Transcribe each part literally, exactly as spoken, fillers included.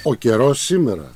Ο καιρός σήμερα.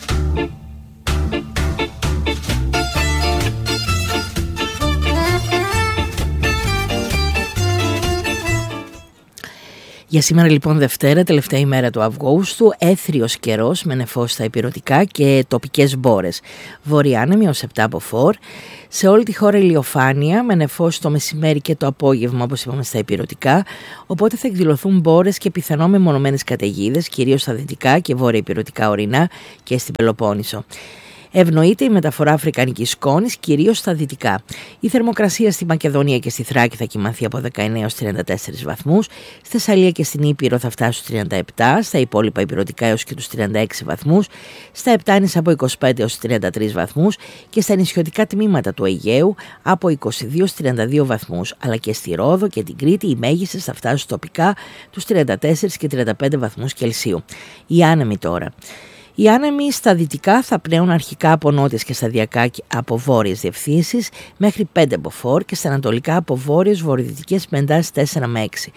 Για σήμερα λοιπόν Δευτέρα, τελευταία ημέρα του Αυγούστου, έθριος καιρός με νεφός στα ηπειρωτικά και τοπικές μπόρες. Βορειάνεμη ως επτά από φορ. Σε όλη τη χώρα ηλιοφάνεια με νεφός το μεσημέρι και το απόγευμα, όπως είπαμε, στα ηπειρωτικά, οπότε θα εκδηλωθούν μπόρες και πιθανό μεμονωμένες καταιγίδες, κυρίως στα δυτικά και βόρεια ηπειρωτικά ορεινά και στην Πελοπόννησο. Ευνοείται η μεταφορά αφρικανικής σκόνης, κυρίως στα δυτικά. Η θερμοκρασία στη Μακεδονία και στη Θράκη θα κυμανθεί από δεκαεννέα έως τριάντα τέσσερις βαθμούς. Στη Θεσσαλία και στην Ήπειρο θα φτάσει στους τριάντα επτά, στα υπόλοιπα ηπειρωτικά έως και τους τριάντα έξι βαθμούς, στα Επτάνης από είκοσι πέντε έως τριάντα τρεις βαθμούς και στα νησιωτικά τμήματα του Αιγαίου από είκοσι δύο έως τριάντα δύο βαθμούς. Αλλά και στη Ρόδο και την Κρήτη οι μέγιστες θα φτάσουν τοπικά τους τριάντα τέσσερις και τριάντα πέντε βαθμούς Κελσίου. Οι άνεμοι τώρα. Οι άνεμοι στα δυτικά θα πνέουν αρχικά από νότιες και σταδιακά από βόρειες διευθύνσεις μέχρι πέντε από φορ και στα ανατολικά από βόρειες βορειοδυτικές με εντάσεις τέσσερα με έξι.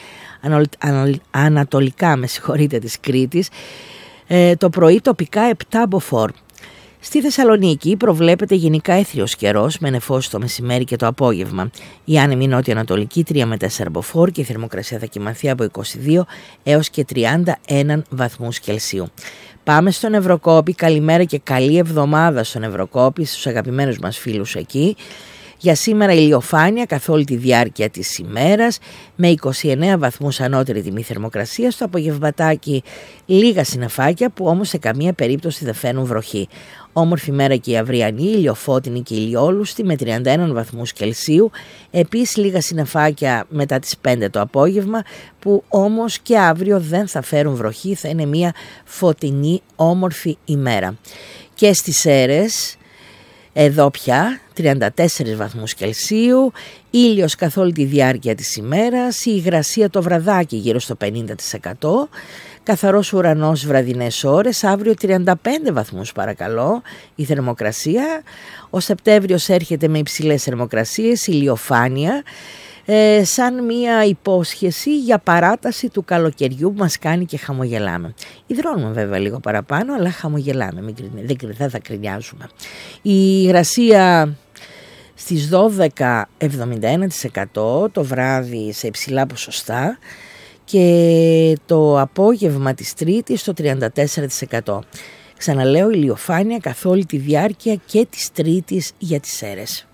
Ανατολικά, με συγχωρείτε, της Κρήτης, ε, το πρωί τοπικά επτά από φορ. Στη Θεσσαλονίκη προβλέπεται γενικά έθριος καιρός με νεφός το μεσημέρι και το απόγευμα. Η άνεμη νότιο-ανατολική τρία με τέσσερα από φορ και η θερμοκρασία θα κυμανθεί από είκοσι δύο έως και τριάντα ένα βαθμούς Κελσίου. Πάμε στον Ευρωκόπη, καλημέρα και καλή εβδομάδα στον Ευρωκόπη, στους αγαπημένους μας φίλους εκεί. Για σήμερα ηλιοφάνεια καθ' όλη τη διάρκεια της ημέρας με είκοσι εννέα βαθμούς ανώτερη τιμή θερμοκρασία, στο απογευματάκι λίγα συννεφάκια που όμως σε καμία περίπτωση δεν φαίνουν βροχή. Όμορφη μέρα και η αυριανή, ηλιοφώτινη και ηλιόλουστη με τριάντα ένα βαθμούς Κελσίου. Επίσης λίγα συννεφάκια μετά τις πέντε το απόγευμα που όμως και αύριο δεν θα φέρουν βροχή, θα είναι μια φωτεινή όμορφη ημέρα. Και στις Σέρρες εδώ πια τριάντα τέσσερις βαθμούς Κελσίου, ήλιος καθ' όλη τη διάρκεια της ημέρας, η υγρασία το βραδάκι γύρω στο πενήντα τοις εκατό, καθαρός ουρανός βραδινές ώρες, αύριο τριάντα πέντε βαθμούς παρακαλώ η θερμοκρασία. Ο Σεπτέμβριος έρχεται με υψηλές θερμοκρασίες, ηλιοφάνεια, ε, σαν μία υπόσχεση για παράταση του καλοκαιριού που μας κάνει και χαμογελάμε. Υδρώνουμε βέβαια λίγο παραπάνω, αλλά χαμογελάμε, μην, δεν, δεν θα κρινιάζουμε. Η υγρασία στις δώδεκα εβδομήντα ένα τοις εκατό, το βράδυ σε υψηλά ποσοστά και το απόγευμα της Τρίτης στο τριάντα τέσσερα τοις εκατό. Ξαναλέω, ηλιοφάνεια καθ' όλη τη διάρκεια και της Τρίτης για τις Σέρρες.